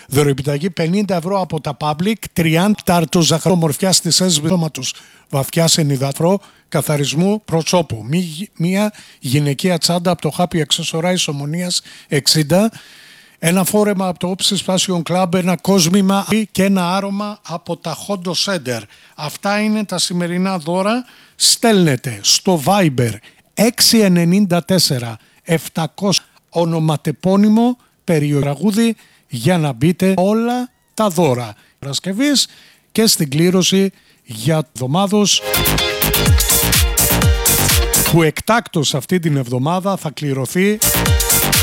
Δωροεπιταγή 50 ευρώ από τα Public, 30 τάρτο ζαχαρομορφιά στις έσβητωματος βαθιά ενυδαφρό καθαρισμού προσώπου. Μία γυναικεία τσάντα από το Happy Accessorize Ομονίας 60, ένα φόρεμα από το Όψης Fashion Club, ένα κόσμημα και ένα άρωμα από τα Hondo Center. Αυτά είναι τα σημερινά δώρα. Στέλνετε στο Viber 694 700 ονοματεπώνυμο περιογραγούδι για να μπείτε όλα τα δώρα Παρασκευής και στην κλήρωση για εβδομάδος που εκτάκτως αυτή την εβδομάδα θα κληρωθεί